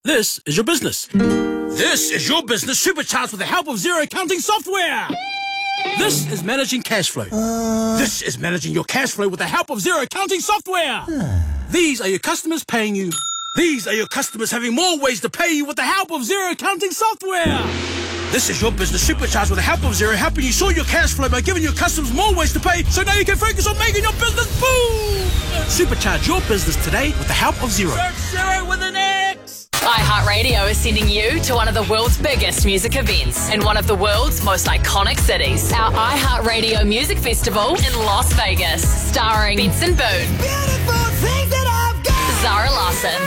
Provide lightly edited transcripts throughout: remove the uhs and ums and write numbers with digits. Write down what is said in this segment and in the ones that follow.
This is your business. This is your business supercharged with the help of Xero accounting software. This is managing cash flow. This is managing your cash flow with the help of Xero accounting software. These are your customers paying you. These are your customers having more ways to pay you with the help of Xero accounting software. This is your business supercharged with the help of Xero, helping you sort your cash flow by giving your customers more ways to pay, so now you can focus on making your business boom. Supercharge your business today with the help of Xero. Search Xero with an X. iHeartRadio is sending you to one of the world's biggest music events in one of the world's most iconic cities. Our iHeartRadio Music Festival in Las Vegas, starring Benson Boone, Zara Larsson,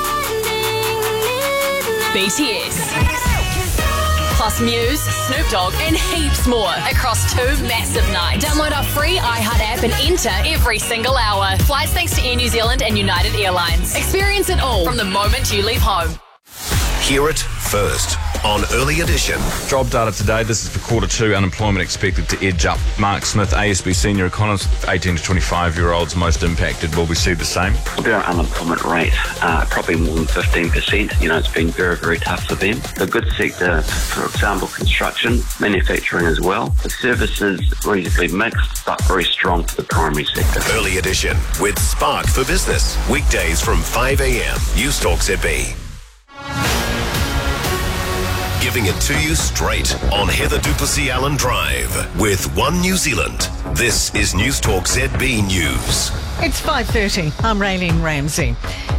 BTS, plus Muse, Snoop Dogg, and heaps more across 2 massive nights. Download our free iHeart app and enter every single hour. Flights thanks to Air New Zealand and United Airlines. Experience it all from the moment you leave home. Hear it first on Early Edition. Job data today. This is for Q2. Unemployment expected to edge up. Mark Smith, ASB senior economist, 18 to 25-year-olds most impacted. Will we see the same? Their unemployment rate, probably more than 15%. It's been very, very tough for them. The good sector, for example, construction, manufacturing as well. The services reasonably mixed, but very strong for the primary sector. Early Edition with Spark for Business. Weekdays from 5 a.m. News Talk ZB. Giving it to you straight on Heather Duplessis Allen Drive with One New Zealand. This is News Talk ZB News. It's 5:30. I'm Raylene Ramsey.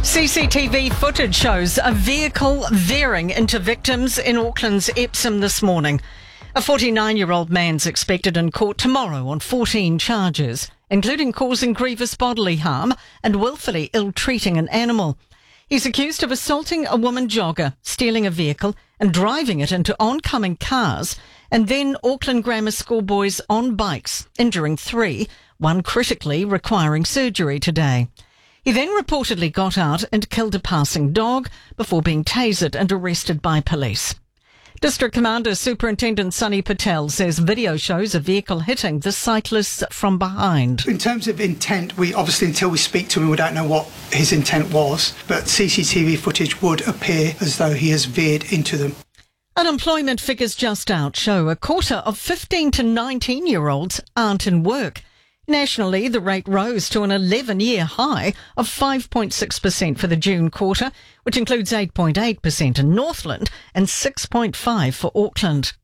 CCTV footage shows a vehicle veering into victims in Auckland's Epsom this morning. A 49-year-old man's expected in court tomorrow on 14 charges, including causing grievous bodily harm and willfully ill-treating an animal. He's accused of assaulting a woman jogger, stealing a vehicle and driving it into oncoming cars, and then Auckland Grammar School boys on bikes, injuring 3, one critically requiring surgery today. He then reportedly got out and killed a passing dog before being tasered and arrested by police. District Commander Superintendent Sunny Patel says video shows a vehicle hitting the cyclists from behind. In terms of intent, we obviously, until we speak to him, we don't know what his intent was, but CCTV footage would appear as though he has veered into them. Unemployment figures just out show a quarter of 15 to 19-year-olds aren't in work. Nationally, the rate rose to an 11-year high of 5.6% for the June quarter, which includes 8.8% in Northland and 6.5% for Auckland.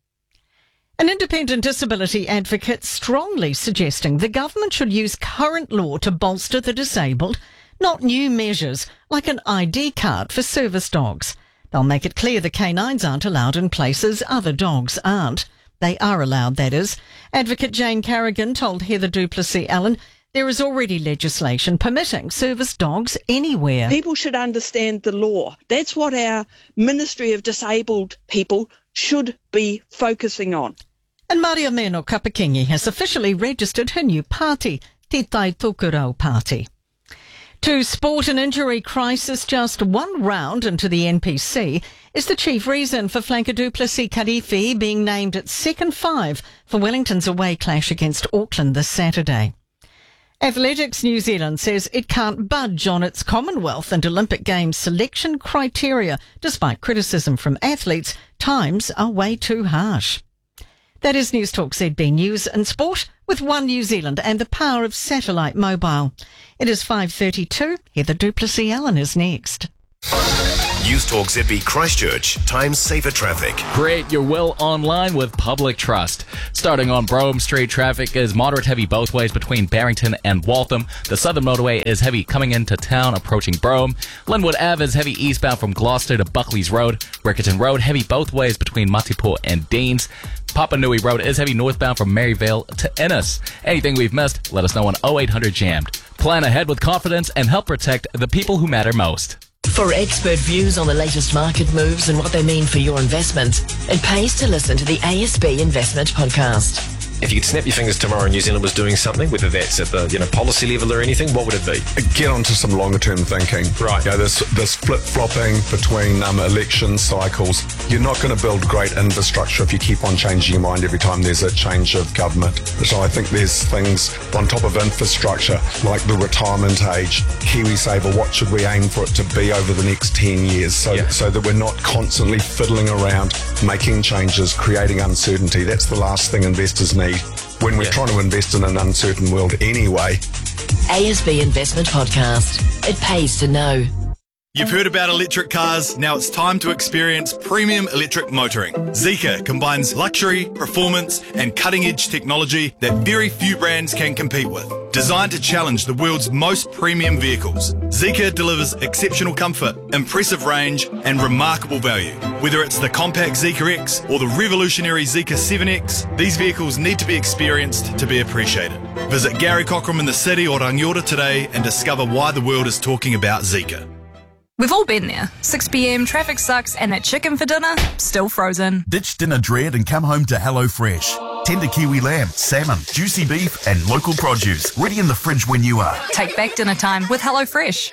An independent disability advocate strongly suggesting the government should use current law to bolster the disabled, not new measures like an ID card for service dogs. They'll make it clear the canines aren't allowed in places other dogs aren't. They are allowed, that is. Advocate Jane Carrigan told Heather Duplessis Allen there is already legislation permitting service dogs anywhere. People should understand the law. That's what our Ministry of Disabled People should be focusing on. And Maria Meno Kapakingi has officially registered her new party, Te Tai Tokerau Party. To sport, an injury crisis just one round into the NPC is the chief reason for flanker Duplessis Karifi being named at second 5 for Wellington's away clash against Auckland this Saturday. Athletics New Zealand says it can't budge on its Commonwealth and Olympic Games selection criteria, despite criticism from athletes. Times are way too harsh. That is News Talk ZB News and Sport with One New Zealand and the power of satellite mobile. It is 5:32. Heather Duplessis Allen is next. News Talk ZB Christchurch. Time saver traffic. Create your will online with Public Trust. Starting on Brougham Street, traffic is moderate heavy both ways between Barrington and Waltham. The Southern Motorway is heavy coming into town, approaching Brougham. Linwood Ave is heavy eastbound from Gloucester to Buckley's Road. Rickerton Road, heavy both ways between Matipo and Deans. Papanui Road is heavy northbound from Maryvale to Ennis. Anything we've missed, let us know on 0800 Jammed. Plan ahead with confidence and help protect the people who matter most. For expert views on the latest market moves and what they mean for your investment, it pays to listen to the ASB Investment Podcast. If you could snap your fingers tomorrow and New Zealand was doing something, whether that's at the policy level or anything, what would it be? Get onto some longer term thinking. Right. This flip-flopping between election cycles. You're not going to build great infrastructure if you keep on changing your mind every time there's a change of government. So I think there's things on top of infrastructure, like the retirement age, KiwiSaver, what should we aim for it to be over the next 10 years so that we're not constantly fiddling around, making changes, creating uncertainty. That's the last thing investors need when we're trying to invest in an uncertain world anyway. ASB Investment Podcast. It pays to know. You've heard about electric cars, now it's time to experience premium electric motoring. Zeekr combines luxury, performance and cutting-edge technology that very few brands can compete with. Designed to challenge the world's most premium vehicles, Zeekr delivers exceptional comfort, impressive range and remarkable value. Whether it's the compact Zeekr X or the revolutionary Zeekr 7X, these vehicles need to be experienced to be appreciated. Visit Gary Cockram in the city or Rangiora today and discover why the world is talking about Zeekr. We've all been there. 6 p.m, traffic sucks, and that chicken for dinner, still frozen. Ditch dinner dread and come home to HelloFresh. Tender kiwi lamb, salmon, juicy beef, and local produce. Ready in the fridge when you are. Take back dinner time with HelloFresh.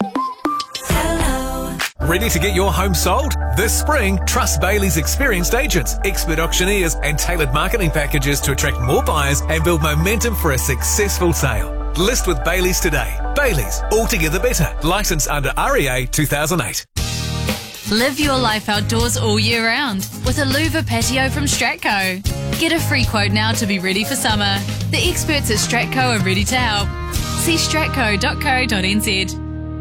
Ready to get your home sold? This spring, trust Bailey's experienced agents, expert auctioneers, and tailored marketing packages to attract more buyers and build momentum for a successful sale. List with Bailey's today. Bailey's, altogether better. Licensed under REA 2008. Live your life outdoors all year round with a louver patio from Stratco. Get a free quote now to be ready for summer. The experts at Stratco are ready to help. See stratco.co.nz.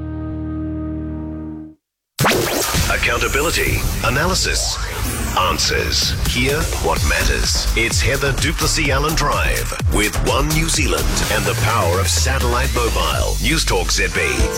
Accountability, analysis, answers. Hear what matters. It's Heather Duplessis Allen Drive with One New Zealand and the power of satellite mobile. News Talk ZB.